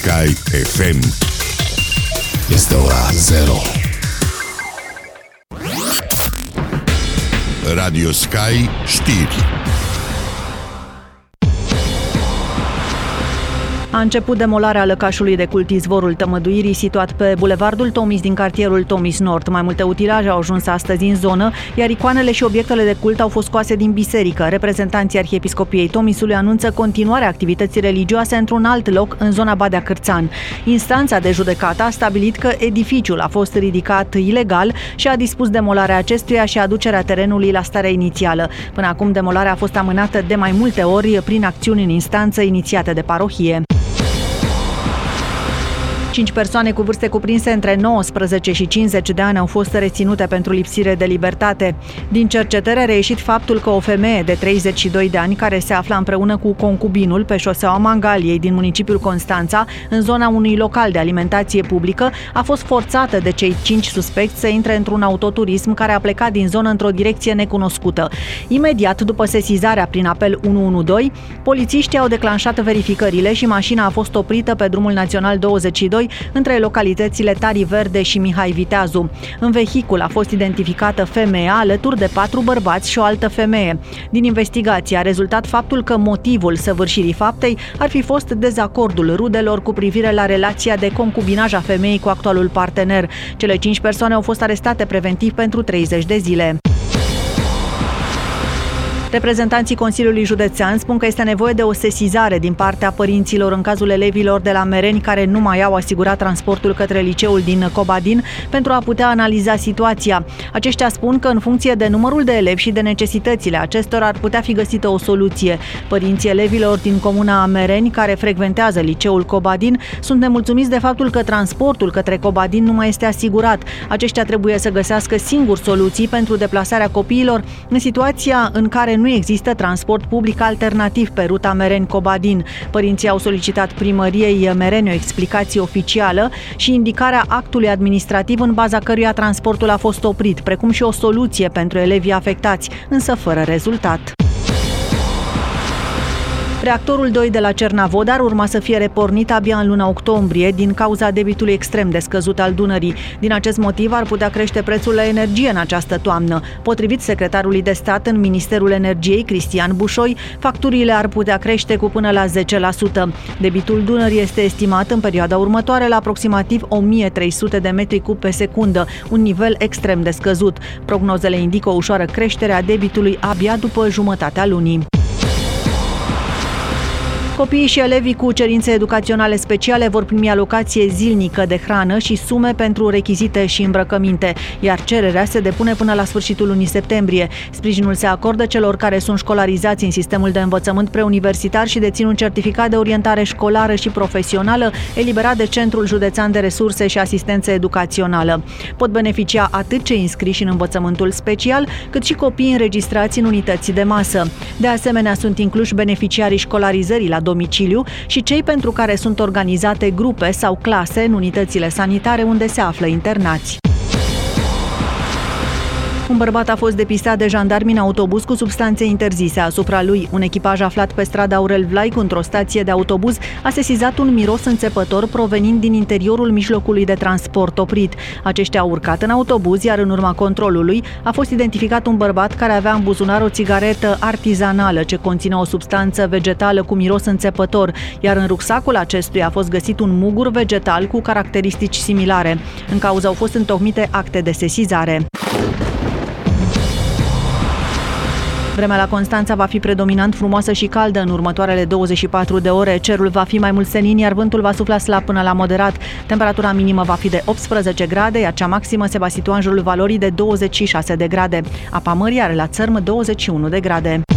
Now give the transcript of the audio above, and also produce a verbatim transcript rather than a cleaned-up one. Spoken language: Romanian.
Sky F M. Este ora zero. Radio Sky știri. A început demolarea lăcașului de cult Izvorul Tămăduirii, situat pe bulevardul Tomis din cartierul Tomis Nord. Mai multe utilaje au ajuns astăzi în zonă, iar icoanele și obiectele de cult au fost scoase din biserică. Reprezentanții Arhiepiscopiei Tomisului anunță continuarea activității religioase într-un alt loc, în zona Badea Cârțan. Instanța de judecată a stabilit că edificiul a fost ridicat ilegal și a dispus demolarea acestuia și aducerea terenului la starea inițială. Până acum, demolarea a fost amânată de mai multe ori prin acțiuni în instanță inițiate de parohie. Cinci persoane cu vârste cuprinse între nouăsprezece și cincizeci de ani au fost reținute pentru lipsire de libertate. Din cercetare a reieșit faptul că o femeie de treizeci și doi de ani, care se afla împreună cu concubinul pe șoseaua Mangaliei din municipiul Constanța, în zona unui local de alimentație publică, a fost forțată de cei cinci suspecți să intre într-un autoturism care a plecat din zonă într-o direcție necunoscută. Imediat după sesizarea prin apel unu unu doi, polițiștii au declanșat verificările și mașina a fost oprită pe drumul național douăzeci și doi între localitățile Tari Verde și Mihai Viteazu. În vehicul a fost identificată femeia alături de patru bărbați și o altă femeie. Din investigație a rezultat faptul că motivul săvârșirii faptei ar fi fost dezacordul rudelor cu privire la relația de concubinaj a femeii cu actualul partener. Cele cinci persoane au fost arestate preventiv pentru treizeci de zile. Reprezentanții Consiliului Județean spun că este nevoie de o sesizare din partea părinților în cazul elevilor de la Mereni care nu mai au asigurat transportul către liceul din Cobadin pentru a putea analiza situația. Aceștia spun că în funcție de numărul de elevi și de necesitățile acestora ar putea fi găsită o soluție. Părinții elevilor din comuna Mereni care frecventează liceul Cobadin sunt nemulțumiți de faptul că transportul către Cobadin nu mai este asigurat. Aceștia trebuie să găsească singuri soluții pentru deplasarea copiilor în situația în care nu există transport public alternativ pe ruta Mereni-Cobadin. Părinții au solicitat primăriei Mereni o explicație oficială și indicarea actului administrativ în baza căruia transportul a fost oprit, precum și o soluție pentru elevii afectați, însă fără rezultat. Reactorul doi de la Cernavodă urma să fie repornit abia în luna octombrie din cauza debitului extrem de scăzut al Dunării. Din acest motiv ar putea crește prețul la energie în această toamnă. Potrivit secretarului de stat în Ministerul Energiei, Cristian Bușoi, facturile ar putea crește cu până la zece la sută. Debitul Dunării este estimat în perioada următoare la aproximativ o mie trei sute de metri cub pe secundă, un nivel extrem de scăzut. Prognozele indică o ușoară creștere a debitului abia după jumătatea lunii. Copiii și elevii cu cerințe educaționale speciale vor primi alocație zilnică de hrană și sume pentru rechizite și îmbrăcăminte, iar cererea se depune până la sfârșitul lunii septembrie. Sprijinul se acordă celor care sunt școlarizați în sistemul de învățământ preuniversitar și dețin un certificat de orientare școlară și profesională eliberat de Centrul Județean de Resurse și Asistență Educațională. Pot beneficia atât cei înscriși în învățământul special, cât și copiii înregistrați în unități de masă. De asemenea, sunt incluși beneficiarii școlarizării la domiciliu și cei pentru care sunt organizate grupe sau clase în unitățile sanitare unde se află internați. Un bărbat a fost depistat de jandarmi în autobuz cu substanțe interzise asupra lui. Un echipaj aflat pe strada Aurel Vlaicu, într-o stație de autobuz, a sesizat un miros înțepător provenind din interiorul mijlocului de transport oprit. Aceștia au urcat în autobuz, iar în urma controlului a fost identificat un bărbat care avea în buzunar o țigaretă artizanală ce conține o substanță vegetală cu miros înțepător, iar în rucsacul acestuia a fost găsit un mugur vegetal cu caracteristici similare. În cauză au fost întocmite acte de sesizare. Vremea la Constanța va fi predominant frumoasă și caldă în următoarele douăzeci și patru de ore. Cerul va fi mai mult senin, iar vântul va sufla slab până la moderat. Temperatura minimă va fi de optsprezece grade, iar cea maximă se va situa în jurul valorii de douăzeci și șase de grade. Apa mării are la țărm douăzeci și unu de grade.